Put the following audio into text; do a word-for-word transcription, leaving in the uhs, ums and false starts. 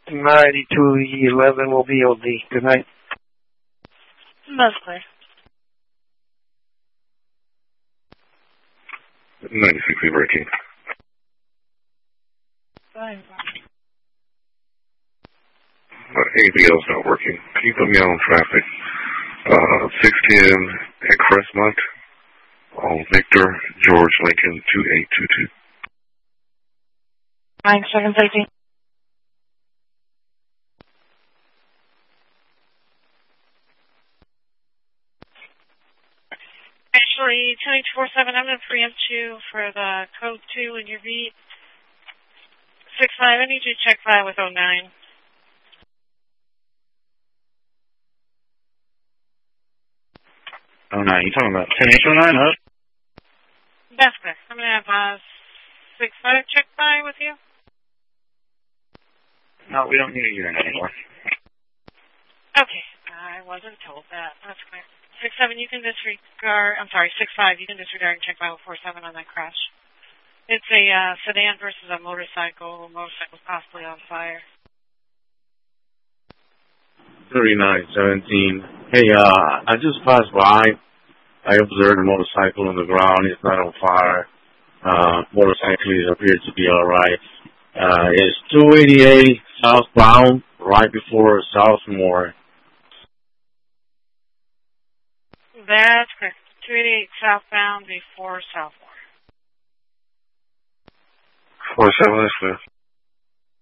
ninety-two eleven will be O D. Good night. That's clear. ninety-six breaking. Fine. Uh, anything else not working? Can you put me on traffic? Uh, six ten at Crestmont on Victor George Lincoln two eight two two. Nine seconds, eighteen. Actually, ten eight four seven, I'm going to preempt you for the code two in your beat. six five, I need you to check file with oh nine. Oh nine, you talking about ten eight oh nine, huh? That's correct. I'm going to have uh, six five check file with you. No, we don't need a unit anymore. Okay, I wasn't told that. That's clear. six seven, you can disregard, I'm sorry, six five, you can disregard and check file four seven on that crash. It's a uh, sedan versus a motorcycle. Motorcycle's possibly on fire. thirty-nine seventeen. Hey, uh, I just passed by. I observed a motorcycle on the ground. It's not on fire. Uh, motorcyclists appear to be alright. Uh, it's two eighty-eight southbound, right before Southmore. That's correct. two eighty-eight southbound before Southmore. four seven is clear.